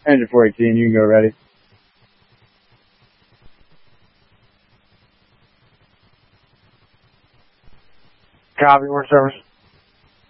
Engine 418, you can go ready. Copy, word service.